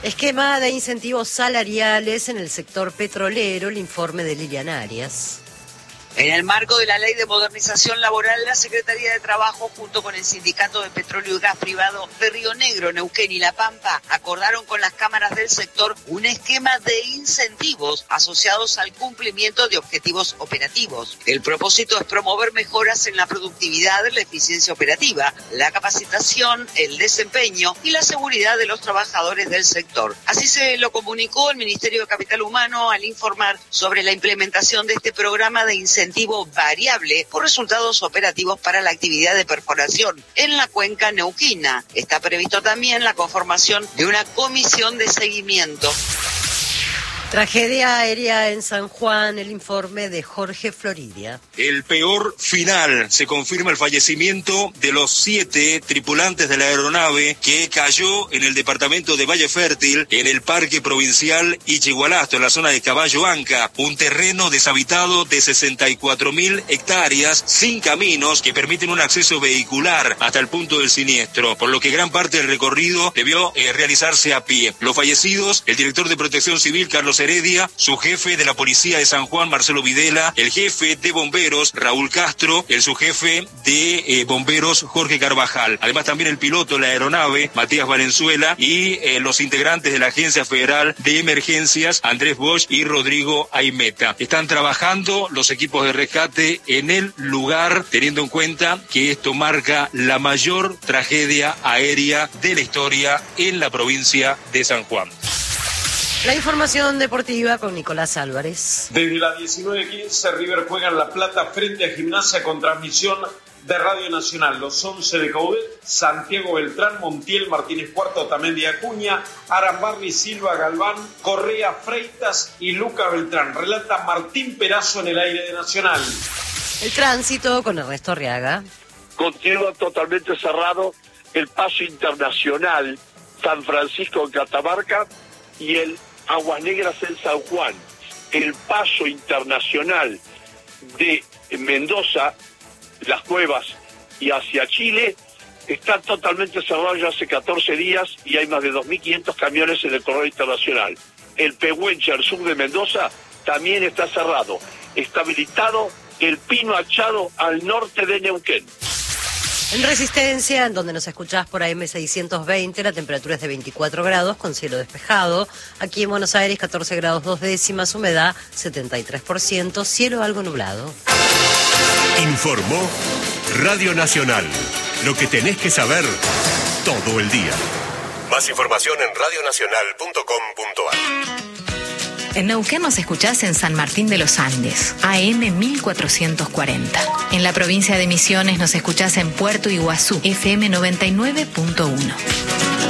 Esquema de incentivos salariales en el sector petrolero, el informe de Lilian Arias. En el marco de la Ley de Modernización Laboral, la Secretaría de Trabajo, junto con el Sindicato de Petróleo y Gas Privado de Río Negro, Neuquén y La Pampa, acordaron con las cámaras del sector un esquema de incentivos asociados al cumplimiento de objetivos operativos. El propósito es promover mejoras en la productividad, la eficiencia operativa, la capacitación, el desempeño y la seguridad de los trabajadores del sector. Así se lo comunicó el Ministerio de Capital Humano al informar sobre la implementación de este programa de incentivo variable por resultados operativos para la actividad de perforación en la cuenca neuquina. Está previsto también la conformación de una comisión de seguimiento. Tragedia aérea en San Juan, el informe de Jorge Floridia. El peor final. Se confirma el fallecimiento de los 7 tripulantes de la aeronave que cayó en el departamento de Valle Fértil, en el Parque Provincial Ichigualasto, en la zona de Caballo Anca, un terreno deshabitado de 64.000 hectáreas, sin caminos que permiten un acceso vehicular hasta el punto del siniestro, por lo que gran parte del recorrido debió realizarse a pie. Los fallecidos, el director de Protección Civil, Carlos Heredia, su jefe de la Policía de San Juan, Marcelo Videla, el jefe de bomberos, Raúl Castro, el subjefe de bomberos, Jorge Carvajal. Además también el piloto de la aeronave, Matías Valenzuela, y los integrantes de la Agencia Federal de Emergencias, Andrés Bosch y Rodrigo Aimeta. Están trabajando los equipos de rescate en el lugar, teniendo en cuenta que esto marca la mayor tragedia aérea de la historia en la provincia de San Juan. La información deportiva con Nicolás Álvarez. Desde la 19:15 River juega en La Plata frente a Gimnasia con transmisión de Radio Nacional. Los 11 de Coudet: Santiago Beltrán, Montiel, Martínez Cuarto, Otamendi, Acuña, Arambarri, Silva, Galván, Correa, Freitas y Lucas Beltrán. Relata Martín Perazo en el aire de Nacional. El tránsito con Ernesto Arriaga. Continúa totalmente cerrado el paso internacional San Francisco en Catamarca y el Aguas Negras en San Juan. El paso internacional de Mendoza, Las Cuevas y hacia Chile está totalmente cerrado ya hace 14 días y hay más de 2.500 camiones en el corredor internacional. El Pehuenche al sur de Mendoza también está cerrado. Está habilitado el Pino Achado al norte de Neuquén. En Resistencia, en donde nos escuchás por AM620, la temperatura es de 24 grados con cielo despejado. Aquí en Buenos Aires, 14 grados 2 décimas, humedad 73%, cielo algo nublado. Informó Radio Nacional. Lo que tenés que saber todo el día. Más información en radionacional.com.ar. En Neuquén nos escuchás en San Martín de los Andes, AM 1440. En la provincia de Misiones nos escuchás en Puerto Iguazú, FM 99.1.